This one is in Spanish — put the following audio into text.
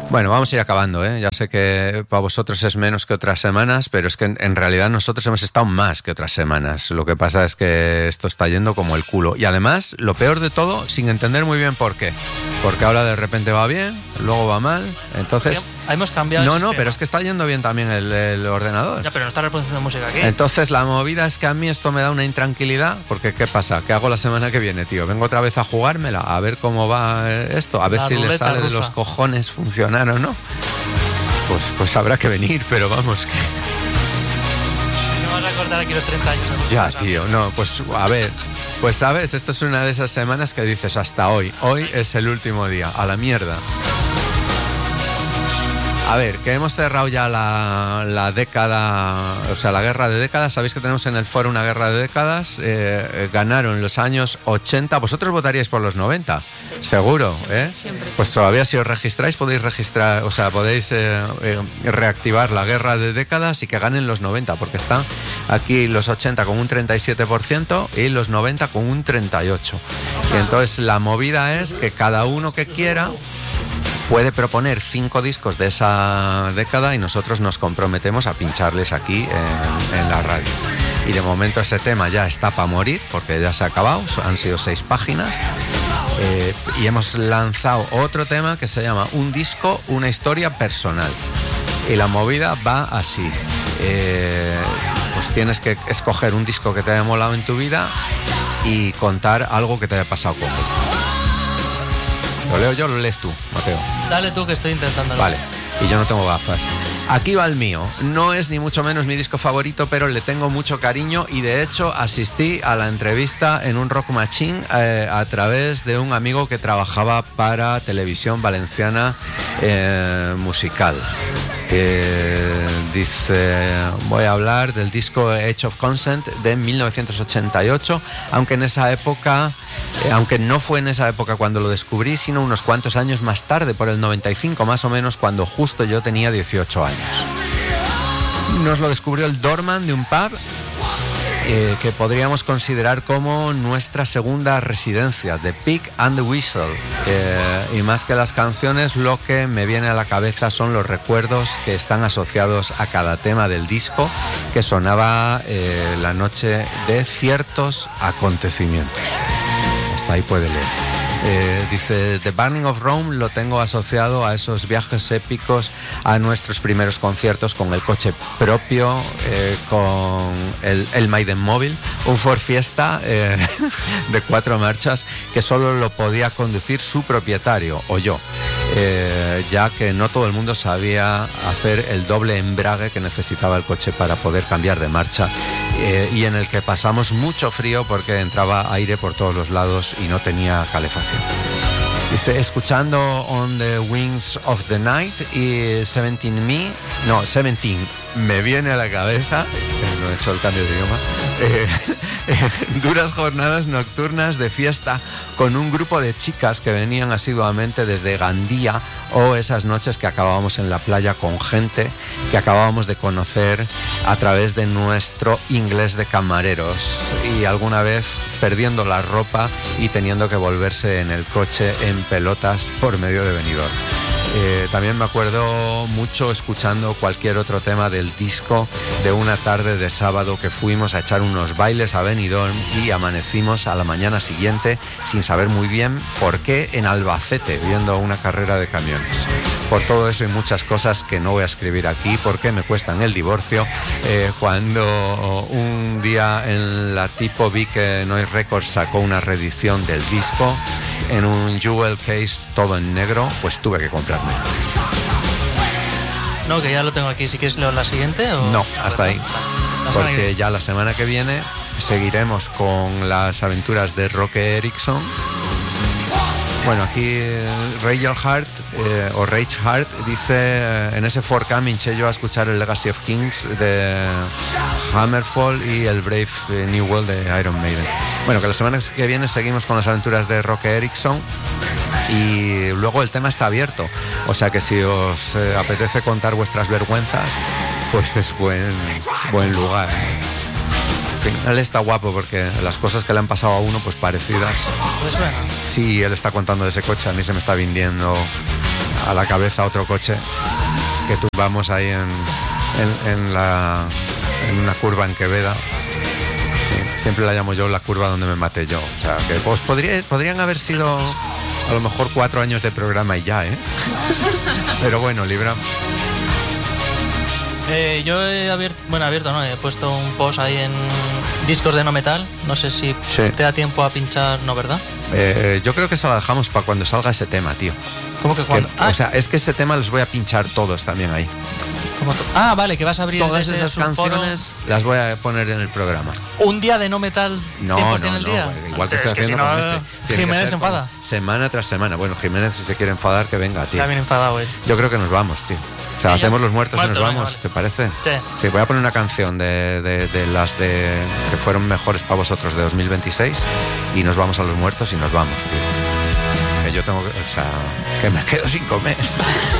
Bueno, vamos a ir acabando, ¿eh? Ya sé que para vosotros es menos que otras semanas, pero es que en realidad nosotros hemos estado más que otras semanas. Lo que pasa es que esto está yendo como el culo. Y además, lo peor de todo, sin entender muy bien por qué. Porque ahora de repente va bien, luego va mal, entonces... Hemos cambiado el sistema. pero es que está yendo bien también el ordenador. Ya, pero no está reproduciendo música aquí. Entonces la movida es que a mí esto me da una intranquilidad, porque ¿qué pasa? ¿Qué hago la semana que viene, tío? Vengo otra vez a jugármela, a ver cómo va esto, a ver si le sale rusa de los cojones funcionar o no. Pues habrá que venir, pero vamos que... No vas a recordar aquí los 30 años. Ya, tío, no, pues a ver... Pues sabes, esto es una de esas semanas que dices hasta hoy. Hoy es el último día, a la mierda. A ver, que hemos cerrado ya la década, o sea, la guerra de décadas. Sabéis que tenemos en el foro una guerra de décadas. Ganaron los años 80. Vosotros votaríais por los 90, seguro, ¿eh? Siempre. Pues todavía si os registráis podéis registrar, o sea, podéis reactivar la guerra de décadas y que ganen los 90, porque están aquí los 80 con un 37% y los 90 con un 38%. Y entonces la movida es que cada uno que quiera puede proponer 5 discos de esa década y nosotros nos comprometemos a pincharles aquí en la radio. Y de momento ese tema ya está para morir porque ya se ha acabado, han sido 6 páginas. Y hemos lanzado otro tema que se llama Un disco, una historia personal. Y la movida va así. Pues tienes que escoger un disco que te haya molado en tu vida y contar algo que te haya pasado con él. ¿Lo leo yo o lo lees tú, Mateo? Dale tú, que estoy intentando. Vale, y yo no tengo gafas. Aquí va el mío. No es ni mucho menos mi disco favorito, pero le tengo mucho cariño y de hecho asistí a la entrevista en un Rock Machine a través de un amigo que trabajaba para Televisión Valenciana Musical. Dice, voy a hablar del disco Age of Consent de 1988, aunque no fue en esa época cuando lo descubrí, sino unos cuantos años más tarde, por el 95 más o menos, cuando justo yo tenía 18 años. Nos lo descubrió el doorman de un pub que podríamos considerar como nuestra segunda residencia, The Pig and the Whistle. Y más que las canciones, lo que me viene a la cabeza son los recuerdos que están asociados a cada tema del disco que sonaba la noche de ciertos acontecimientos. Hasta ahí puede leer. Dice, The Burning of Rome lo tengo asociado a esos viajes épicos, a nuestros primeros conciertos con el coche propio, con el Maiden Móvil, un Ford Fiesta de 4 marchas que solo lo podía conducir su propietario o yo, ya que no todo el mundo sabía hacer el doble embrague que necesitaba el coche para poder cambiar de marcha, y en el que pasamos mucho frío porque entraba aire por todos los lados y no tenía calefacción. Dice, escuchando On the Wings of the Night y 17 me viene a la cabeza, no he hecho el cambio de idioma, duras jornadas nocturnas de fiesta con un grupo de chicas que venían asiduamente desde Gandía, o esas noches que acabábamos en la playa con gente que acabábamos de conocer a través de nuestro inglés de camareros, y alguna vez perdiendo la ropa y teniendo que volverse en el coche en pelotas por medio de Benidorm. También me acuerdo mucho escuchando cualquier otro tema del disco de una tarde de sábado que fuimos a echar unos bailes a Benidorm y amanecimos a la mañana siguiente sin saber muy bien por qué en Albacete viendo una carrera de camiones. Por todo eso y muchas cosas que no voy a escribir aquí porque me cuestan el divorcio, cuando un día en la tipo vi que Noise Records sacó una reedición del disco en un jewel case todo en negro, pues tuve que comprarme. No, que ya lo tengo aquí. ¿Si quieres leer la siguiente? ¿O? No, hasta ahí. Porque ya la semana que viene seguiremos con las aventuras de Roque Erickson. Bueno, aquí Rage Heart dice, en ese 4K me hinché yo a escuchar el Legacy of Kings de Hammerfall y el Brave New World de Iron Maiden. Bueno, que la semana que viene seguimos con las aventuras de Roque Erickson y luego el tema está abierto, o sea que si os apetece contar vuestras vergüenzas, pues es buen lugar. Él está guapo porque las cosas que le han pasado a uno, pues parecidas. ¿Te suena? Sí, él está contando de ese coche, a mí se me está viniendo a la cabeza otro coche que tumbamos ahí en una curva en Queveda. Sí, siempre la llamo yo la curva donde me maté yo. O sea, que pues podrían haber sido a lo mejor 4 años de programa y ya, ¿eh? Pero bueno, libramos. Yo he abierto, ¿no? He puesto un post ahí en discos de no metal. No sé si te da tiempo a pinchar, ¿no, verdad? Yo creo que se la dejamos para cuando salga ese tema, tío. ¿Cómo que cuando? O sea, es que ese tema los voy a pinchar todos también ahí. Vale, que vas a abrir todas esas canciones, las voy a poner en el programa. ¿Un día de no metal? No, el día? Igual que estoy haciendo con este. Jiménez se enfada. Semana tras semana. Bueno, Jiménez, si se quiere enfadar, que venga, tío. Está bien enfadado, güey. Yo creo que nos vamos, tío. O sea, hacemos los muertos y nos vamos, vale. ¿te parece? Sí. Sí, voy a poner una canción de las que fueron mejores para vosotros de 2026 y nos vamos a los muertos y nos vamos, tío. Que yo tengo que, o sea, que me quedo sin comer.